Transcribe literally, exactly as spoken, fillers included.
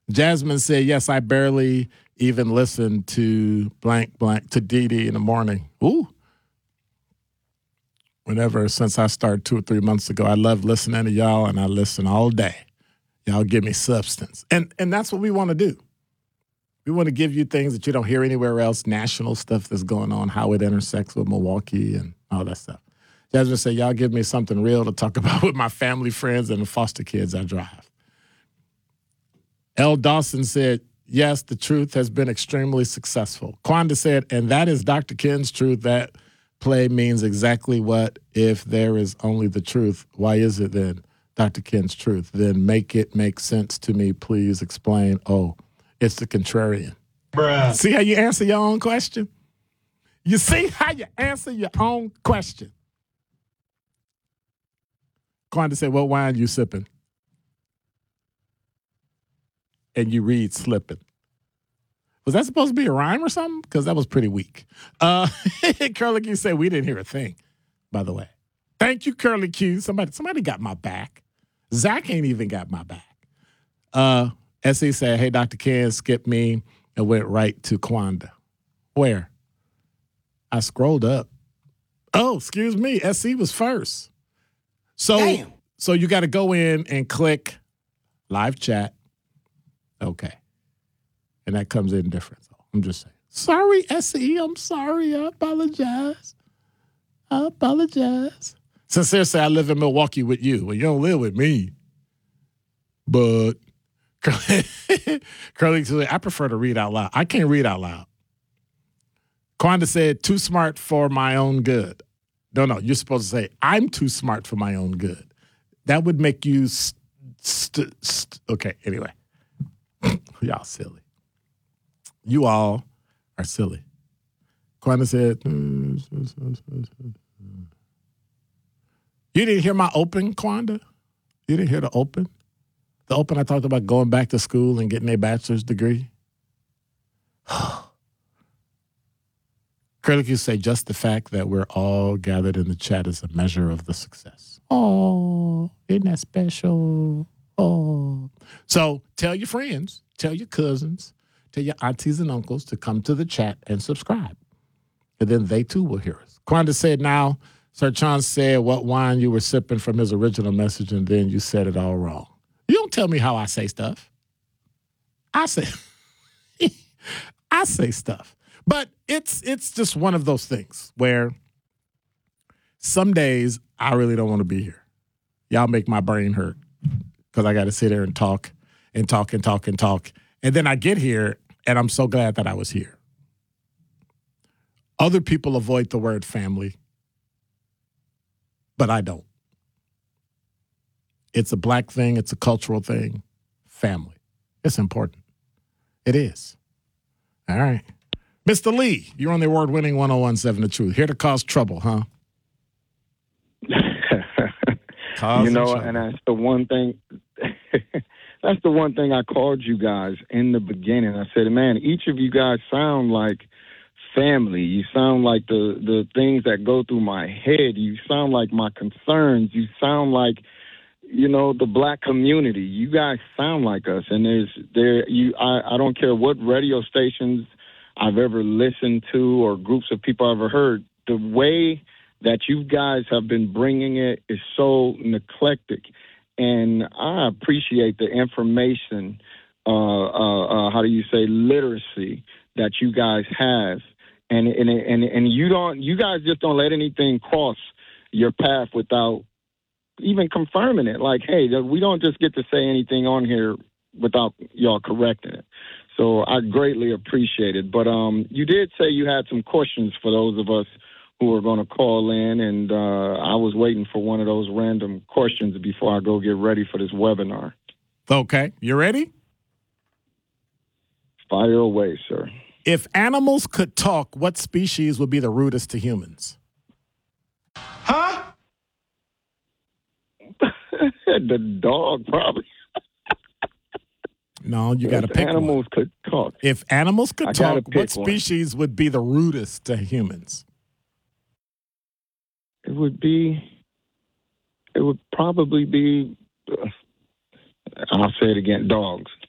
Jasmine said, yes, I barely even listen to blank, blank, to Dee Dee in the morning. Ooh. Whenever, since I started two or three months ago, I love listening to y'all, and I listen all day. Y'all give me substance. And and that's what we want to do. We want to give you things that you don't hear anywhere else, national stuff that's going on, how it intersects with Milwaukee and all that stuff. Jasmine said, y'all give me something real to talk about with my family, friends, and the foster kids I drive. L. Dawson said, yes, the truth has been extremely successful. Quanda said, and that is Doctor Ken's truth. That play means exactly what if there is only the truth. Why is it then Doctor Ken's truth? Then make it make sense to me. Please explain. Oh, it's the contrarian. Bruh. See how you answer your own question? You see how you answer your own question? Quanda said, what wine you sipping? And you read slipping. Was that supposed to be a rhyme or something? Because that was pretty weak. Uh, Curly Q said we didn't hear a thing, by the way. Thank you, Curly Q. Somebody somebody got my back. Zach ain't even got my back. Uh, S E said, hey, Doctor Ken, skip me and went right to Quanda. Where? I scrolled up. Oh, excuse me. S E was first. So, Damn. so you got to go in and click live chat. Okay. And that comes in different. So I'm just saying. Sorry, S E. I'm sorry. I apologize. I apologize. Sincere say I live in Milwaukee with you. Well, you don't live with me. But Curly said, I prefer to read out loud. I can't read out loud. Quanda said, too smart for my own good. No, no. You're supposed to say, I'm too smart for my own good. That would make you st- st- st- okay, anyway. Y'all silly. You all are silly. Quanda said, you didn't hear my open, Quanda? You didn't hear the open? The open I talked about going back to school and getting a bachelor's degree? Critics say just the fact that we're all gathered in the chat is a measure of the success. Oh, isn't that special? Oh. So tell your friends, tell your cousins, tell your aunties and uncles to come to the chat and subscribe. And then they too will hear us. Quanda said, now, Sir Chance said what wine you were sipping from his original message, and then you said it all wrong. You don't tell me how I say stuff. I say, I say stuff. But it's it's just one of those things where some days I really don't want to be here. Y'all make my brain hurt because I got to sit here and talk and talk and talk and talk. And then I get here, and I'm so glad that I was here. Other people avoid the word family, but I don't. It's a black thing. It's a cultural thing. Family. It's important. It is. All right. Mister Lee, you're on the award-winning one oh one seven The Truth. Here to cause trouble, huh? You know, and that's the one thing. That's the one thing I called you guys in the beginning. I said, man, each of you guys sound like family. You sound like the, the things that go through my head. You sound like my concerns. You sound like, you know, the black community. You guys sound like us. And there's there you I, I don't care what radio stations I've ever listened to or groups of people I've ever heard. The way that you guys have been bringing it is so eclectic. And I appreciate the information, uh, uh, uh, how do you say, literacy that you guys have. And, and, and, and you don't, you guys just don't let anything cross your path without even confirming it. Like, hey, we don't just get to say anything on here without y'all correcting it. So I greatly appreciate it. But um, you did say you had some questions for those of us who are going to call in, and uh, I was waiting for one of those random questions before I go get ready for this webinar. Okay. You ready? Fire away, sir. If animals could talk, what species would be the rudest to humans? Huh? The dog, probably. No, you got to pick animals one. could talk. If animals could I talk, pick what species one. would be the rudest to humans? It would be, it would probably be, uh, I'll say it again, dogs.